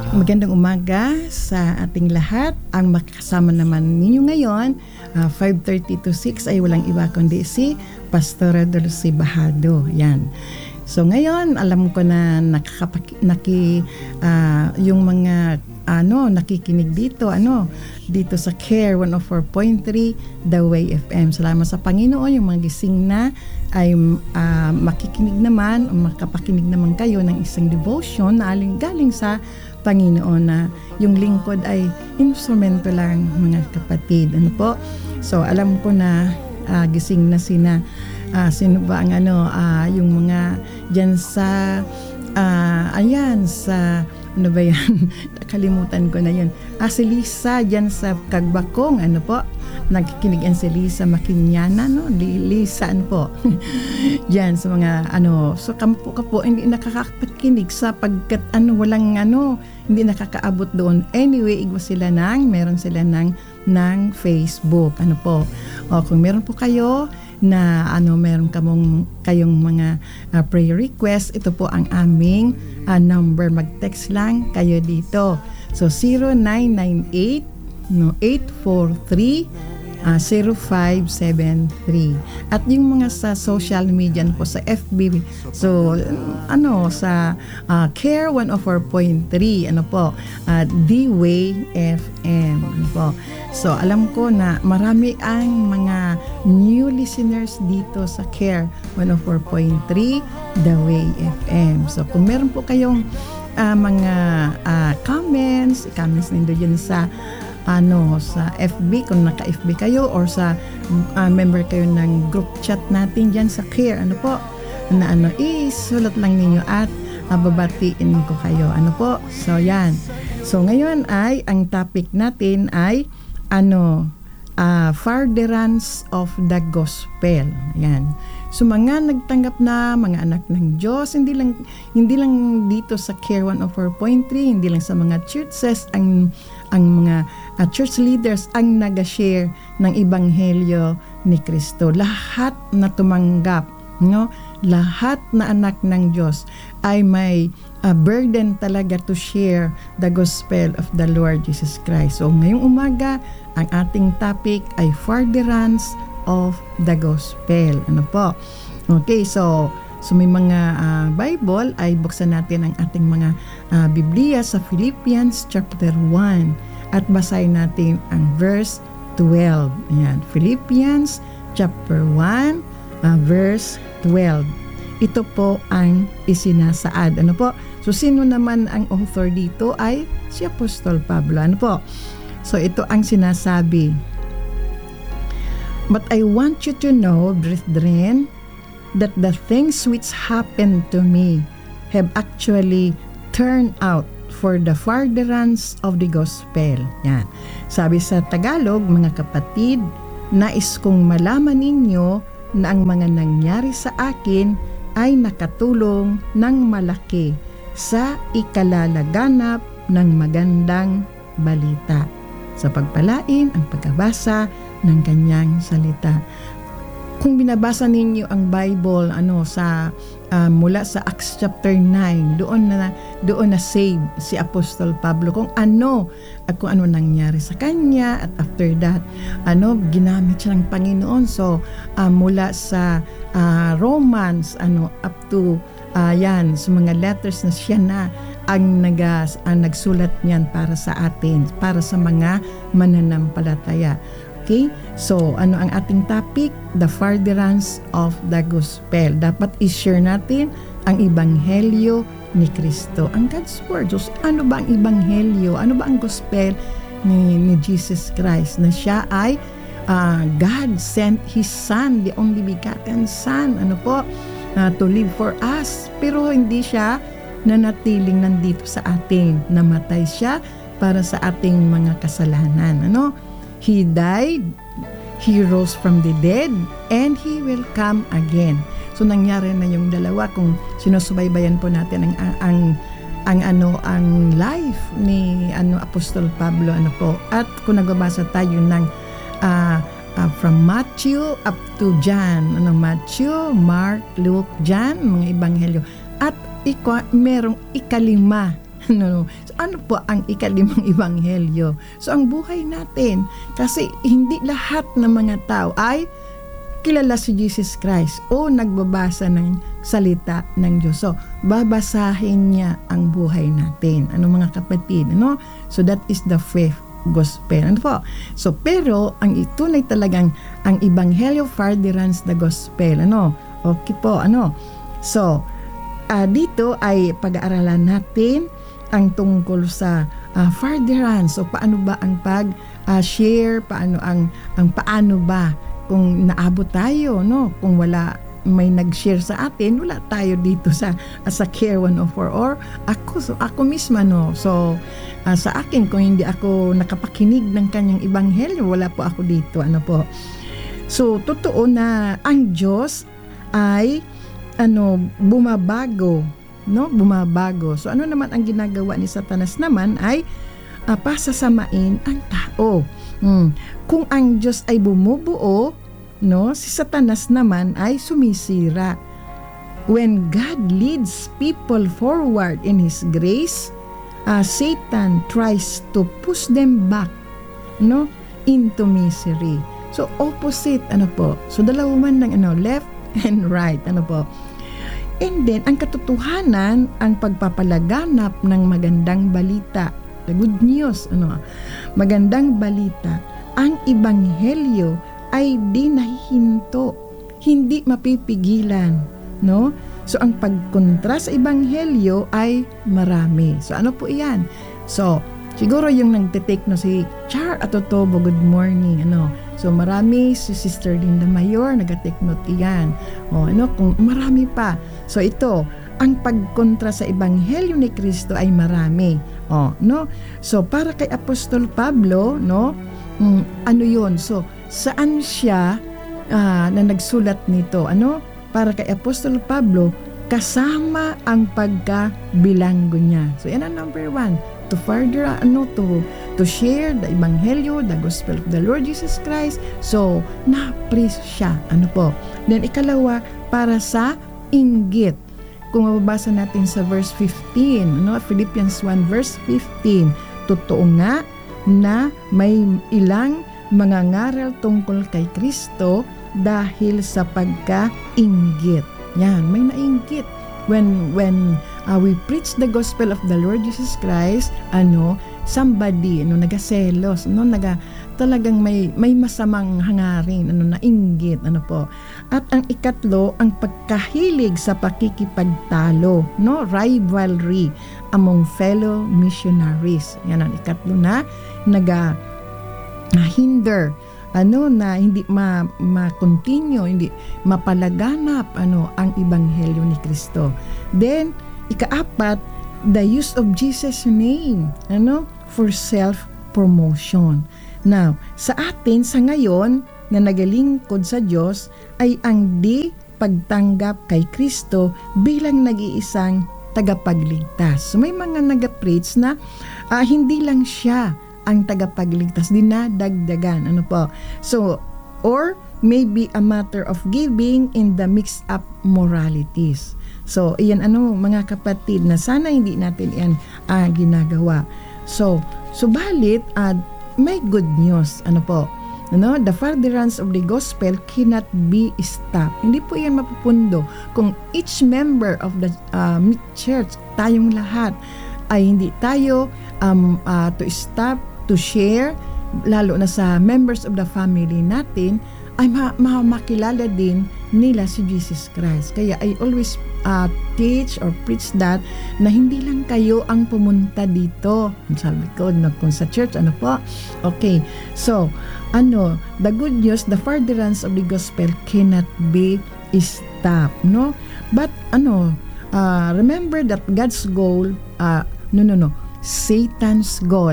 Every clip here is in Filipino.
Magandang umaga sa ating lahat. Ang makakasama naman ninyo ngayon, 5:30 to 6 ay walang iba kundi si Pastora Dulce Bahado. Yan. So ngayon, alam ko na yung mga nakikinig dito, dito sa Care 104.3 The Way FM. Salamat sa Panginoon, yung mga gising na ay makikinig naman o makapakinig naman kayo ng isang devotion na galing sa Panginoon, na yung lingkod ay instrumento lang, mga kapatid. So alam ko na gising na sino ba ang yung mga dyan sa sa ano ba yan? Nakalimutan ko na yun. Si Lisa dyan sa Kagbakong, nagkikinig yan si Lisa Makinyana, Lisa dyan sa mga so kampo ka po, hindi nakakapakinig sapagkat hindi nakakaabot doon. Anyway, meron sila ng Facebook, kung meron po kayo na meron kayong mga prayer request, ito po ang aming number. Mag-text lang kayo dito. So 0998 843 0573. At yung mga sa social media po sa FB, so sa Care 104.3 The Way FM So alam ko na marami ang mga new listeners dito sa Care 104.3 The Way FM. So kung meron po kayong mga comments nindo dyan sa sa FB, kung naka-FB kayo or sa member kayo ng group chat natin dyan sa Care, isulat lang ninyo at babatiin ko kayo. So yan. So ngayon ay ang topic natin ay furtherance of the gospel. Yan. So mga nagtanggap na mga anak ng Diyos, hindi lang dito sa Care 104.3, hindi lang sa mga churches ang mga church leaders ang nag-share ng ebanghelyo ni Kristo. Lahat na tumanggap, lahat na anak ng Diyos ay may burden talaga to share the gospel of the Lord Jesus Christ. So ngayong umaga, ang ating topic ay furtherance of the gospel. Okay, so may mga Bible ay buksan natin ang ating mga Biblia sa Philippians chapter 1 at basahin natin ang verse 12. Ayan, Philippians chapter 1 verse 12. Ito po ang isinasaad. So sino naman ang author dito ay si Apostol Pablo. So ito ang sinasabi. But I want you to know, brethren, that the things which happened to me have actually turned out for the furtherance of the gospel. Yan. Sabi sa Tagalog, mga kapatid, nais kong malaman ninyo na ang mga nangyari sa akin ay nakatulong ng malaki sa ikalalaganap ng magandang balita, sa pagpalain ang pagkabasa ng kanyang salita. Kung binabasa ninyo ang Bible mula sa Acts chapter 9, doon na save si Apostol Pablo kung ano nangyari sa kanya, at after that ginamit siya ng Panginoon. So mula sa Romans up to sa mga letters na siya na ang nagsulat niyan para sa atin, para sa mga mananampalataya. Okay? So, ang ating topic? The furtherance of the gospel. Dapat i-share natin ang ebanghelyo ni Kristo, ang God's Word. So, ano ba ang ebanghelyo? Ano ba ang gospel ni Jesus Christ? Na siya ay God sent His Son, the only begotten Son, to live for us. Pero hindi siya nanatiling nandito sa atin. Namatay siya para sa ating mga kasalanan. He died, He rose from the dead, and He will come again. So nangyari na yung dalawa kung sinusubaybayan po natin ang life ni Apostol Pablo at kung nagbabasa tayo ng from Matthew up to John, Matthew, Mark, Luke, John, mga ebanghelyo, at merong ikalima No. So, ano po ang ikalimang ebanghelyo? So, ang buhay natin, kasi hindi lahat ng mga tao ay kilala si Jesus Christ o nagbabasa ng salita ng Diyos. So, babasahin niya ang buhay natin. Ano mga kapatid? Ano? So, that is the faith gospel. Ano po? So, pero, ang itunay talagang ang ebanghelyo furtherance the gospel. Ano? Okay po. Ano? So, dito ay pag-aaralan natin ang tungkol sa furtherance. So, paano ba ang pag-share? Paano paano ba kung naabot tayo, no? Kung wala may nag-share sa atin, wala tayo dito sa Care 104 or ako misma, no? So, sa akin, kung hindi ako nakapakinig ng kanyang ebanghelyo, wala po ako dito, ano po. So, totoo na ang Diyos ay bumabago, no? Bumabago. So, ano naman ang ginagawa ni Satanas naman ay pasasamain ang tao. Kung ang Diyos ay bumubuo, no, si Satanas naman ay sumisira. When God leads people forward in His grace, Satan tries to push them back, no, into misery. So opposite, ano po. So dalawa man ng left and right, ano po. And then ang katotohanan, ang pagpapalaganap ng magandang balita, the good news, magandang balita, ang ebanghelyo ay di nahihinto, hindi mapipigilan, no? So ang pagkontra sa ebanghelyo ay marami. So ano po 'yan? So siguro yung nagte-take si Char Atotobo, good morning, So marami, si Sister Linda Mayor nag-take note iyan. Kung marami pa. So ito, ang pagkontra sa ebanghelyo ni Kristo ay marami. No? So para kay Apostol Pablo, no? Ano 'yon? So saan siya na nagsulat nito? Para kay Apostol Pablo, kasama ang pagkabilanggo niya. So yan ang number 1, to further to share the ebanghelyo, the gospel of the Lord Jesus Christ. So na-praise siya. Then ikalawa, para sa inggit. Kung mababasa natin sa verse 15, Philippians 1 verse 15, totoo nga na may ilang mga ngaral tungkol kay Kristo dahil sa pagka-inggit. Yan, may nainggit. When we preach the gospel of the Lord Jesus Christ, somebody, nagaselos, talagang may masamang hangarin, nainggit, po. At ang ikatlo, ang pagkahilig sa pakikipagtalo, rivalry among fellow missionaries. Yan ang ikatlo na hinder, na hindi ma-continue, hindi mapalaganap, ang ebanghelyo ni Kristo. Then, ikaapat, the use of Jesus' name, for self-promotion. Now, sa atin, sa ngayon, na nagalingkod sa Diyos, ay ang di pagtanggap kay Kristo bilang nag-iisang tagapagligtas. So, may mga nag-preach na hindi lang siya ang tagapagligtas, dinadagdagan, po. So, or maybe a matter of giving in the mixed up moralities. So, iyan mga kapatid, na sana hindi natin yan ginagawa. So, subalit, may good news, po. The furtherance of the gospel cannot be stopped. Hindi po yan mapupundo. Kung each member of the church, tayong lahat, ay hindi tayo to stop, to share, lalo na sa members of the family natin, ay makilala din nila si Jesus Christ. Kaya I always teach or preach that na hindi lang kayo ang pumunta dito. Sabi ko, kung sa church, po? Okay. So, the good news, the furtherance of the gospel cannot be stopped, no? But, remember that God's goal, Satan's goal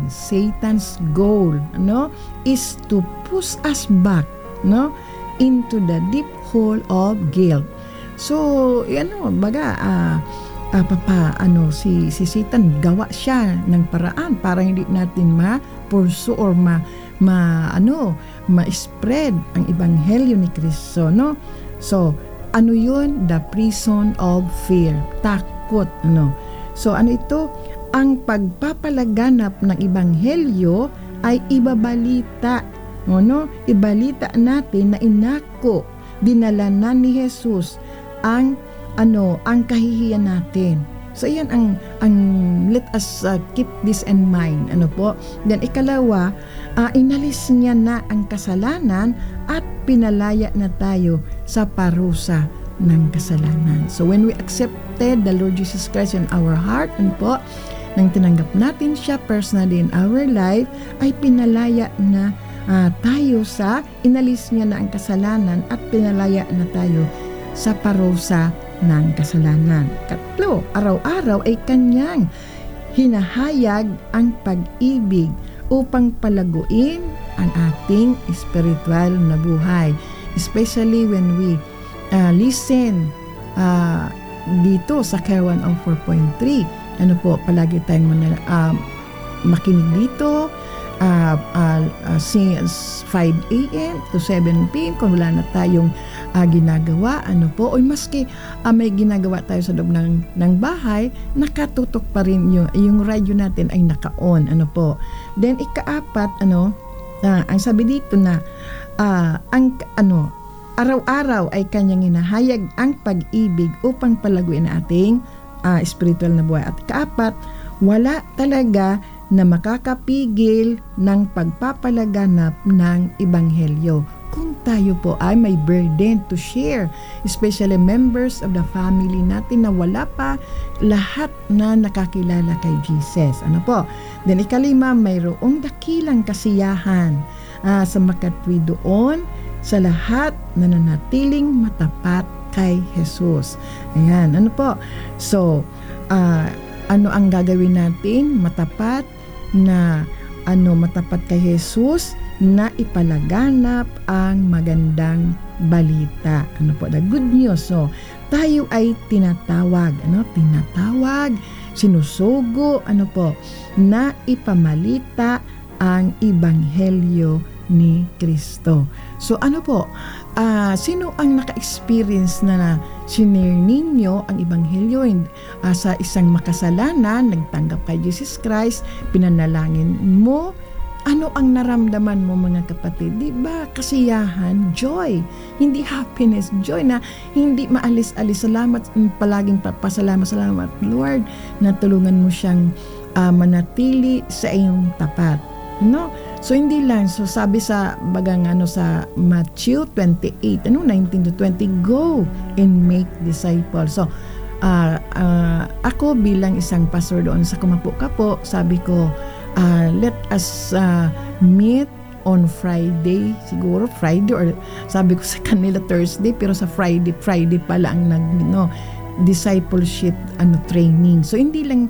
is to push us back, into the deep hole of guilt. So, si Satan gawa siya ng paraan para hindi natin ma-pursue or ma-spread ang ebanghelyo ni Kristo, So, yun? The prison of fear. Takot, So, ito? ang pagpapalaganap ng ebanghelyo ay ibabalita. No? Ibalita natin na inako, dinala na ni Jesus ang kahihiyan natin. So yan ang let us keep this in mind. Then ikalawa, inalis niya na ang kasalanan at pinalaya na tayo sa parusa ng kasalanan. So when we accepted the Lord Jesus Christ in our heart, nang tinanggap natin siya personally in our life, ay pinalaya na tayo inalis niya na ang kasalanan at pinalaya na tayo sa parusa ng kasalanan. Katlo, araw-araw ay kanyang hinahayag ang pag-ibig upang palaguin ang ating spiritual na buhay. Especially when we listen dito sa Care 104.3. Palagi tayong makinig dito. 5 a.m. to 7 p.m. kung wala na tayong ginagawa, o maski may ginagawa tayo sa loob ng bahay, nakatutok pa rin yung radyo natin ay naka-on, Then ikaapat, ang sabi dito na araw-araw ay kanyang hinahayag ang pag-ibig upang palaguin ating spiritual na buhay. At kaapat, wala talaga na makakapigil ng pagpapalaganap ng ebanghelyo kung tayo po ay may burden to share, especially members of the family natin na wala pa lahat na nakakilala kay Jesus. Then ikalima, mayroong dakilang kasiyahan sa makatwi doon sa lahat na nanatiling matapat kay Jesus. Ayan, So, ano ang gagawin natin? Matapat kay Jesus na ipalaganap ang magandang balita. The good news. So, tayo ay tinatawag, sinusugo, na ipamalita ang ebanghelyo ni Kristo. So, sino ang naka-experience na sinare ninyo ang ebanghelyo sa isang makasalanan, nagtanggap kay Jesus Christ, pinanalangin mo, ano ang naramdaman mo, mga kapatid? Diba? Kasiyahan, joy. Hindi happiness, joy na hindi maalis-alis. Salamat, palaging salamat Lord, na tulungan mo siyang manatili sa iyong tapat. So hindi lang, so sabi sa sa Matthew 28, 19 to 20, go and make disciples. So ako bilang isang pastor doon sa Kumapo-Kapo, sabi ko, let us meet on Friday, siguro Friday, or sabi ko sa kanila Thursday, pero sa Friday pala ang discipleship training. So hindi lang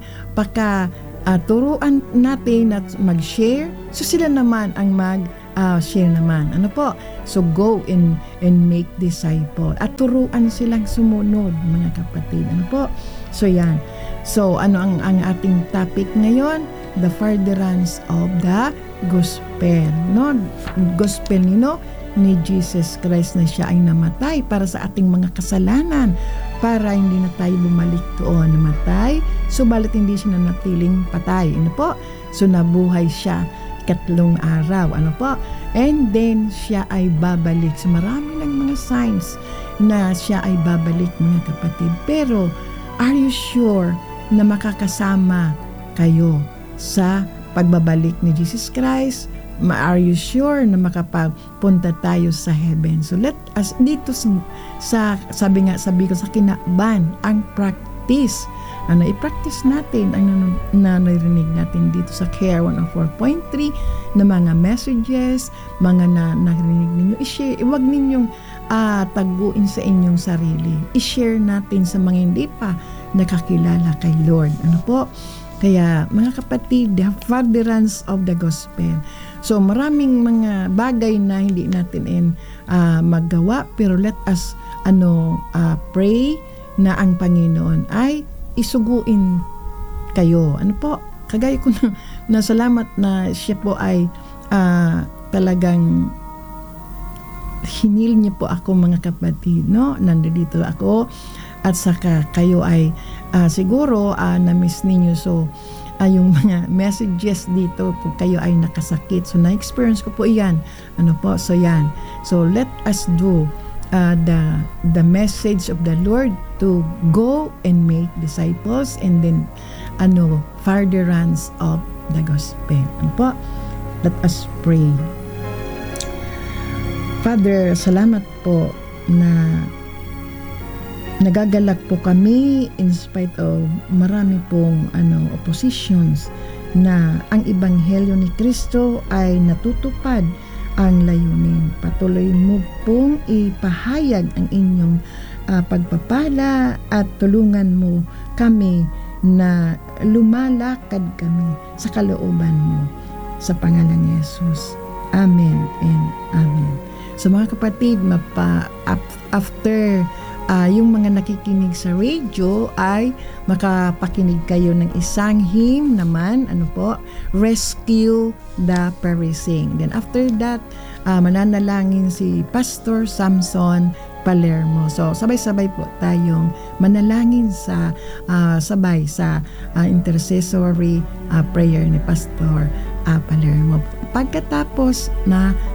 turuan natin at mag-share, so sila naman ang mag-share naman. So go and make disciple. At turuan silang sumunod, mga kapatid. So yan. So ang ating topic ngayon? The furtherance of the gospel. Gospel ni Jesus Christ na siya ay namatay para sa ating mga kasalanan, para hindi na tayo bumalik doon namatay, subalit hindi siya nanatiling patay. So nabuhay siya 3 araw. And then siya ay babalik. So marami ng mga signs na siya ay babalik, mga kapatid. Pero are you sure na makakasama kayo sa pagbabalik ni Jesus Christ? Are you sure na makapagpunta tayo sa heaven? So let us dito sabi ko sa kinaban, ang practice. I-practice natin ang naririnig natin dito sa Care 104.3 na mga messages, mga narinig ninyo. I-share, huwag ninyong taguin sa inyong sarili. I-share natin sa mga hindi pa nakakilala kay Lord. Kaya mga kapatid, the furtherance of the gospel. So maraming mga bagay na hindi natin magawa, pero let us pray na ang Panginoon ay isuguin kayo. Kagaya ko na salamat na siya po ay talagang hinil niyo po ako, mga kapatid, nandito ako, at saka kayo ay siguro na-miss ninyo. So yung mga messages dito kung kayo ay nakasakit. So na-experience ko po yan. So yan. So let us do the message of the Lord to go and make disciples, and then furtherance of the gospel. Let us pray. Father, salamat po na nagagalak po kami in spite of marami pong oppositions, na ang ebanghelyo ni Kristo ay natutupad ang layunin. Patuloy mo pong ipahayag ang inyong pagpapala at tulungan mo kami na lumalakad kami sa kalooban mo. Sa pangalan ni Jesus. Amen and amen. So mga kapatid, after yung mga nakikinig sa radio ay makapakinig kayo ng isang hymn naman, Rescue the Perishing. Then after that, mananalangin si Pastor Samson Palermo. So sabay-sabay po tayong manalangin sabay sa intercessory prayer ni Pastor Palermo. Pagkatapos na